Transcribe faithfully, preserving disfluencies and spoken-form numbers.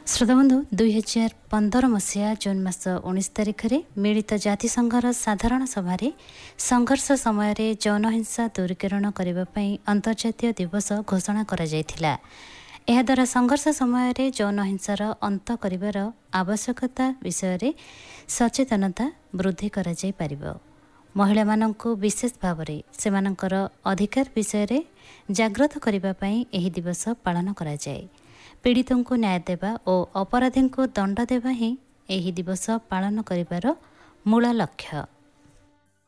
ଶ୍ରୋତାବନ୍ଧୁ ଦୁଇ ହଜାର ପନ୍ଦର ମସିହା ଜୁନ୍ ମାସ ଉଣେଇଶ ତାରିଖରେ ମିଳିତ ଜାତିସଂଘର ସାଧାରଣ ସଭାରେ ସଂଘର୍ଷ ସମୟରେ ଯୌନ ହିଂସା ଦୂରୀକରଣ କରିବା ପାଇଁ ଅନ୍ତର୍ଜାତୀୟ ଦିବସ ଘୋଷଣା କରାଯାଇଥିଲା। ଏହାଦ୍ୱାରା ସଂଘର୍ଷ ସମୟରେ ଯୌନ ହିଂସାର ଅନ୍ତ କରିବାର ଆବଶ୍ୟକତା ବିଷୟରେ ସଚେତନତା ବୃଦ୍ଧି କରାଯାଇପାରିବ। ମହିଳାମାନଙ୍କୁ ବିଶେଷ ଭାବରେ ସେମାନଙ୍କର ଅଧିକାର ବିଷୟରେ ଜାଗ୍ରତ କରିବା ପାଇଁ ଏହି ଦିବସ ପାଳନ କରାଯାଏ। ପୀଡ଼ିତଙ୍କୁ ନ୍ୟାୟ ଦେବା ଓ ଅପରାଧୀଙ୍କୁ ଦଣ୍ଡ ଦେବା ହିଁ ଏହି ଦିବସ ପାଳନ କରିବାର ମୂଳ ଲକ୍ଷ୍ୟ।